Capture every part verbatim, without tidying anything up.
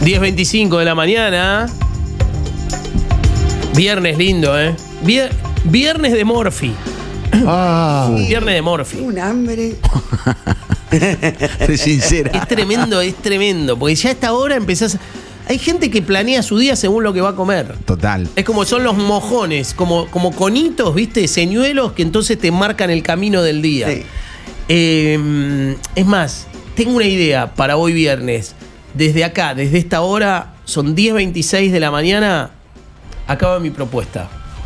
diez veinticinco de la mañana. Viernes lindo, ¿eh? Vier- Viernes de Morphy. Ah, Viernes de Morphy. Un hambre. de sincera. Es tremendo, es tremendo. Porque ya a esta hora empezás. Hay gente que planea su día según lo que va a comer. Total. Es como son los mojones, como, como conitos, ¿viste? Señuelos que entonces te marcan el camino del día. Sí. Eh, es más, tengo una idea para hoy viernes. Desde acá, desde esta hora, son diez veintiséis de la mañana. Acaba mi propuesta.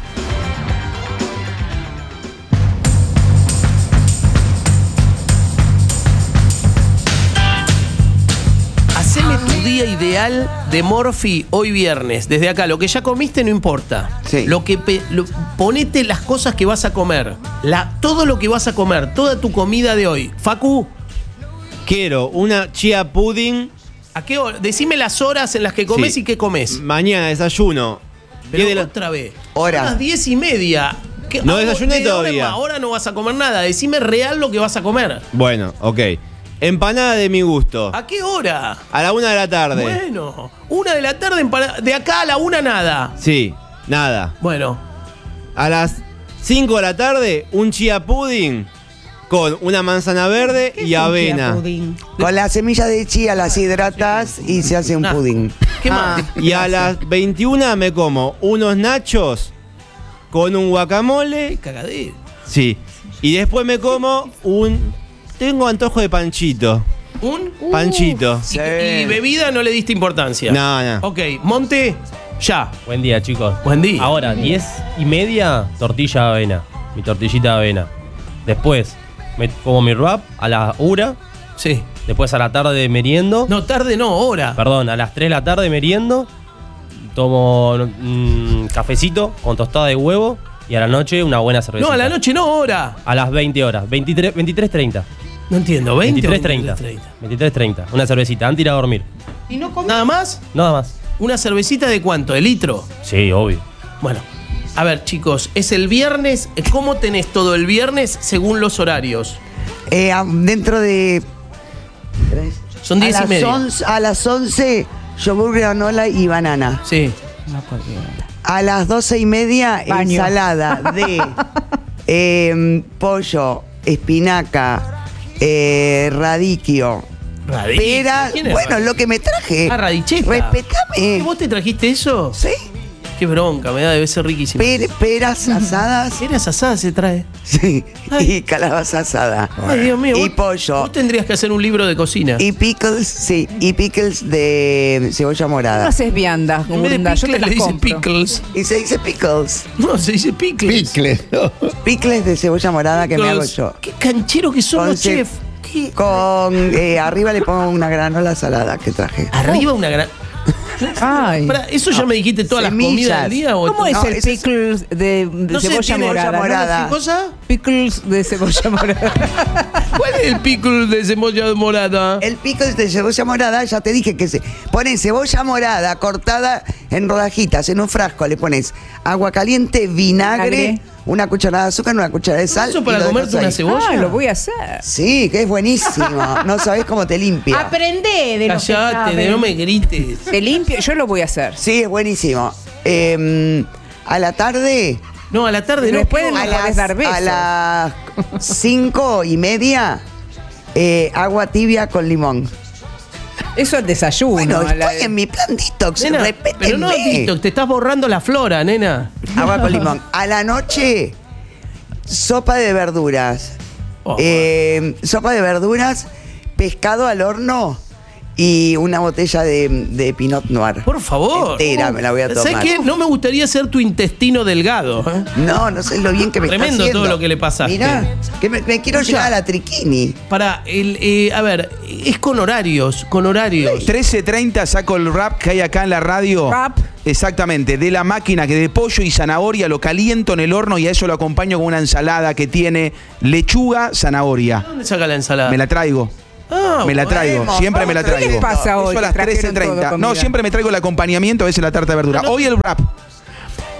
Haceme tu día ideal de Morphy hoy viernes. Desde acá, lo que ya comiste no importa. Sí. Lo que pe- lo- ponete las cosas que vas a comer. La, todo lo que vas a comer, toda tu comida de hoy. Facu, Quiero una chia pudding. ¿a qué hora? Decime las horas en las que comes Sí. y qué comes. Mañana desayuno. Pero diez de la- otra vez. Hora. Son las diez y media. ¿Qué- No ah, desayuné de ahora en todavía. más, Ahora no vas a comer nada. Decime real lo que vas a comer. Bueno, ok. Empanada de mi gusto. ¿A qué hora? A la una de la tarde. Bueno, una de la tarde, empana- de acá a la una nada. Sí, nada. Bueno, A las cinco de la tarde, un chia pudding con una manzana verde y avena. Con la semilla de chía las hidratas y se hace un Ah. pudín. ¿qué más? Y a las veintiuna me como unos nachos con un guacamole. Cagadero. Sí. Y después me como un... Tengo antojo de panchito. ¿Un? Panchito. Y, y bebida no le diste importancia. No, no. Ok, Monte, ya. Buen día, chicos. Buen día. Ahora, diez y media, tortilla de avena. Mi tortillita de avena. Después, me como mi wrap a la una. Sí. Después a la tarde meriendo. No, tarde no, hora. Perdón, a las tres de la tarde meriendo. Tomo un cafecito con tostada de huevo. Y a la noche una buena cerveza. No, a la noche no, hora. A las veinte horas. veintitrés, veintitrés treinta. No entiendo, veinte o veintitrés treinta. veintitrés treinta. Una cervecita antes de ir a dormir. ¿Nada más? Nada más. ¿Una cervecita de cuánto? ¿De litro? Sí, obvio. Bueno, a ver, chicos, es el viernes. ¿Cómo tenés todo el viernes según los horarios? Eh, a- dentro de. Son diez a y las media. once, a las once, yogur, granola y banana. Sí. A las doce y media, Baño. ensalada de eh, pollo, espinaca, eh, radicchio, Radicheta. pera. ¿Quién es Bueno, Radicheta? lo que me traje. Ah, radicheta. Respetame. ¿Vos te trajiste eso? ¿Sí? Qué bronca, me da, debe ser riquísimo. Per- peras asadas. Eras asada se trae. Sí. Ay. Y calabaza asada. Ay, Dios mío. Y vos- pollo. Vos tendrías que hacer un libro de cocina. Y pickles, sí. Y pickles de cebolla No morada. haces viandas, En vez de Gurunda, yo te pickles las le dicen compro. pickles. Y se dice pickles. No, se dice pickles. Picle. ¿no? Pickles de cebolla morada que me hago Pickles. yo. Qué canchero que sos, Con ce- chef. ¿Qué? Con eh, arriba le pongo una granola salada que traje. Arriba una gran... Ay. Pará, ¿eso ya me dijiste todas las Semillas. comidas del día? O ¿Cómo es No, el ese es- pickles de, de No sé, cebolla tiene morada? cebolla morada. ¿Qué cosa? Pickles de cebolla morada. ¿Cuál es el pickle de cebolla morada? El pickles de cebolla morada, ya te dije que se ponen cebolla morada cortada en rodajitas en un frasco, le pones agua caliente, vinagre, Vinagre. una cucharada de azúcar, una cucharada de sal. ¿Eso y para lo comerte dejas una ahí. cebolla? Ah, lo voy a hacer. Sí, que es buenísimo. No sabés cómo te limpia. Aprendé de lo que Callate, saben. de no me grites. Te limpio, yo lo voy a hacer. Sí, es buenísimo. Eh, a la tarde, No, a la tarde no. Después ¿qué no a onda? podés dar besos. a las cinco y media, eh, agua tibia con limón. Eso es desayuno. Bueno, a la- estoy en mi plan detox, Nena, respétenme. pero no, Tito, te estás borrando la flora, nena. Agua con limón. A la noche, sopa de verduras. Oh, Eh, sopa de verduras, pescado al horno y una botella de, de Pinot Noir. Por favor. Entera me la voy a tomar. ¿Sabes qué? No me gustaría ser tu intestino delgado. ¿eh? No, no sé lo bien que me Tremendo está haciendo. todo lo que le pasaste. Mirá, que me, me quiero llegar a la triquini. Para, el, eh, a ver, es con horarios, con horarios. trece treinta saco el rap que hay acá en la radio. Rap. Exactamente, de la máquina que de pollo y zanahoria lo caliento en el horno y a eso lo acompaño con una ensalada que tiene lechuga, zanahoria. ¿Dónde saca la ensalada? Me la traigo. Ah, Me la bueno. traigo, Vamos, siempre me la vamos, traigo. ¿qué les pasa hoy? Eso a las que trajeron trece treinta. todo No, comida? siempre me traigo el acompañamiento, a veces la tarta de verdura. No, no. Hoy el wrap.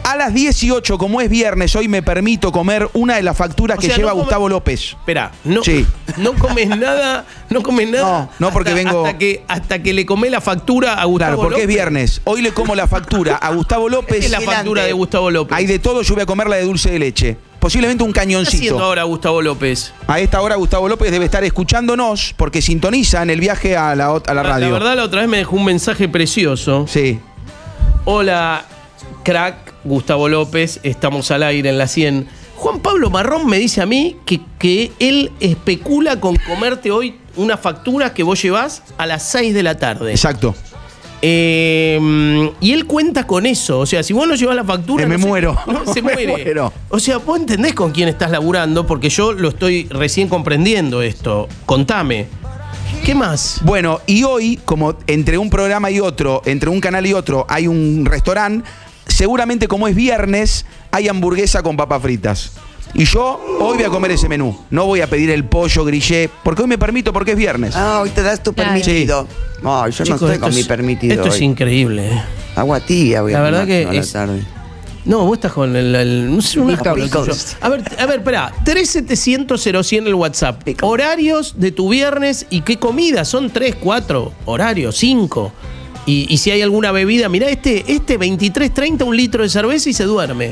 A las dieciocho, como es viernes, hoy me permito comer una de las facturas O que sea, lleva no come- Gustavo López. Espera, no, Sí. no comes nada, no comes nada. No, no, porque hasta, vengo- Hasta que, hasta que le comé la factura a Gustavo Claro, porque es López. viernes. Hoy le como la factura a Gustavo López. Esta es la Vigilante. factura de Gustavo López. Hay de todo, yo voy a comer la de dulce de leche. Posiblemente un ¿Qué está haciendo cañoncito. ahora Gustavo López? A esta hora Gustavo López debe estar escuchándonos porque sintoniza en el viaje a la, ot- a la radio. La verdad, la otra vez me dejó un mensaje precioso. Sí. Hola, crack, Gustavo López, estamos al aire en la cien. Juan Pablo Marrón me dice a mí que, que él especula con comerte hoy una factura que vos llevás a las seis de la tarde. Exacto. Eh, y él cuenta con eso. O sea, si vos no llevas la factura. Eh, me no se- muero. No, se Me muere. muero. O sea, vos entendés con quién estás laburando, porque yo lo estoy recién comprendiendo esto. Contame. ¿Qué más? Bueno, y hoy, como entre un programa y otro, entre un canal y otro, hay un restaurante, seguramente como es viernes, hay hamburguesa con papas fritas. Y yo hoy voy a comer ese menú. No voy a pedir el pollo grillé, porque hoy me permito porque es viernes. Ah, hoy te das tu Claro. permitido. No, yo Chicos, no estoy esto con es- mi permitido. Esto es hoy. increíble. eh. Agua tibia voy a La verdad tomar que a la es- tarde. No, vos estás con el. el- no sé, una Pickles. cosa tuyo. A ver, a ver, espera. tres setecientos cero cien el WhatsApp. Pickles. Horarios de tu viernes y qué comida. Son tres, cuatro horarios, cinco. Y, y si hay alguna bebida, mirá, este, este veintitrés treinta, un litro de cerveza y se duerme.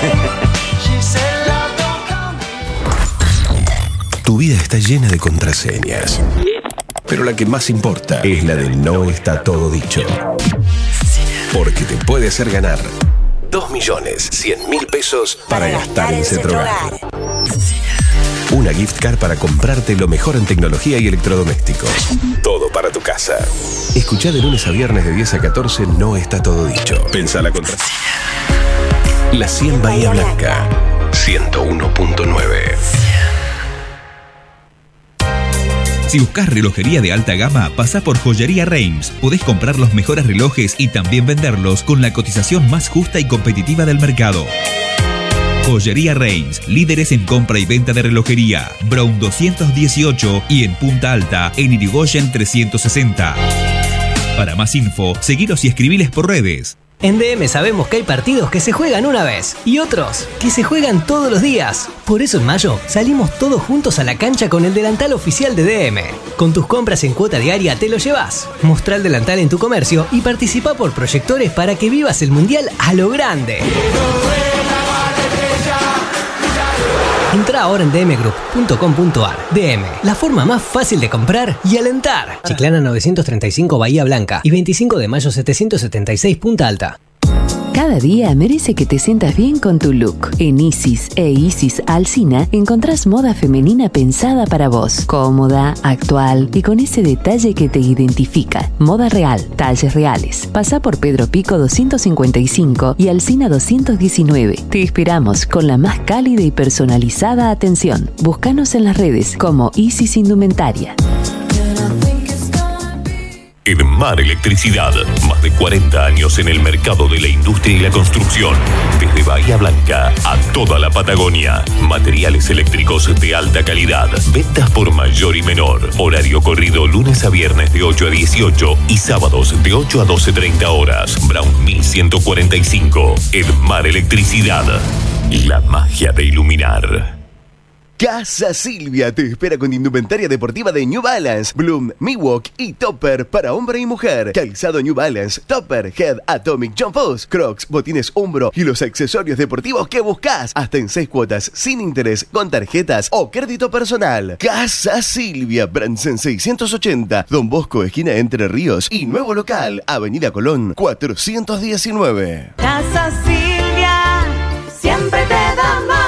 Tu vida está llena de contraseñas, pero la que más importa es la del no está todo dicho. Porque te puede hacer ganar dos millones cien mil pesos para gastar en Cetrogaje. Una gift card para comprarte lo mejor en tecnología y electrodomésticos. Todo para tu casa. Escuchá de lunes a viernes de diez a catorce, no está todo dicho. Pensá la contraseña. La cien Bahía Blanca, ciento uno punto nueve. Si buscas relojería de alta gama, pasá por Joyería Reims. Podés comprar los mejores relojes y también venderlos con la cotización más justa y competitiva del mercado. Joyería Reims, líderes en compra y venta de relojería. Brown doscientos dieciocho y en Punta Alta, en Irigoyen trescientos sesenta. Para más info, seguilos y escribiles por redes. En D M sabemos que hay partidos que se juegan una vez y otros que se juegan todos los días. Por eso en mayo salimos todos juntos a la cancha con el delantal oficial de D M. Con tus compras en cuota diaria te lo llevas. Mostrá el delantal en tu comercio y participa por proyectores para que vivas el mundial a lo grande. Entrá ahora en d m group punto com punto a r. D M, la forma más fácil de comprar y alentar. Chiclana novecientos treinta y cinco Bahía Blanca y veinticinco de mayo setecientos setenta y seis Punta Alta. Cada día merece que te sientas bien con tu look. En Isis e Isis Alsina encontrás moda femenina pensada para vos. Cómoda, actual y con ese detalle que te identifica. Moda real, talles reales. Pasá por Pedro Pico doscientos cincuenta y cinco y Alsina doscientos diecinueve. Te esperamos con la más cálida y personalizada atención. Búscanos en las redes como Isis Indumentaria. Edmar Electricidad, más de cuarenta años en el mercado de la industria y la construcción. Desde Bahía Blanca a toda la Patagonia. Materiales eléctricos de alta calidad. Ventas por mayor y menor. Horario corrido lunes a viernes de ocho a dieciocho y sábados de ocho a doce treinta horas. Brown mil ciento cuarenta y cinco. Edmar Electricidad. La magia de iluminar. Casa Silvia te espera con indumentaria deportiva de New Balance, Bloom, Miwok y Topper para hombre y mujer. Calzado New Balance, Topper, Head, Atomic, John Foss, Crocs, botines Umbro y los accesorios deportivos que buscas. Hasta en seis cuotas sin interés con tarjetas o crédito personal. Casa Silvia, Bransen seiscientos ochenta, Don Bosco, esquina Entre Ríos y nuevo local, Avenida Colón cuatrocientos diecinueve. Casa Silvia, siempre te da más.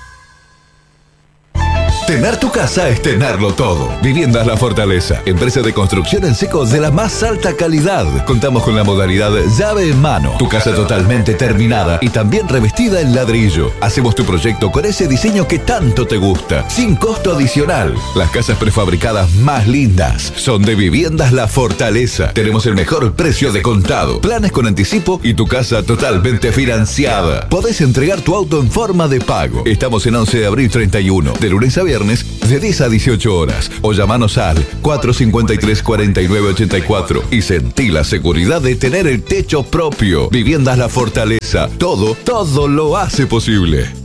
Tener tu casa es tenerlo todo. Viviendas La Fortaleza, empresa de construcción en seco de la más alta calidad. Contamos con la modalidad llave en mano. Tu casa totalmente terminada y también revestida en ladrillo. Hacemos tu proyecto con ese diseño que tanto te gusta, sin costo adicional. Las casas prefabricadas más lindas son de Viviendas La Fortaleza. Tenemos el mejor precio de contado, planes con anticipo y tu casa totalmente financiada. Podés entregar tu auto en forma de pago. Estamos en once de abril treinta y uno, de lunes a viernes viernes de diez a dieciocho horas. O llamanos al cuatro cinco tres, cuatro nueve ocho cuatro y sentí la seguridad de tener el techo propio. Viviendas La Fortaleza. Todo, todo lo hace posible.